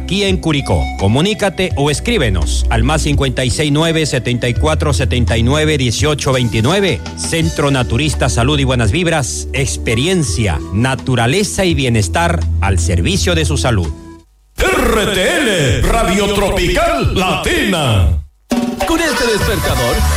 aquí en Curicó. Comunícate o escríbenos al más 569-7479-1829. Centro Naturista Salud y Buenas Vibras, experiencia, naturaleza y bienestar al servicio de su salud. RTL, Radio Tropical Latina. Con este despertador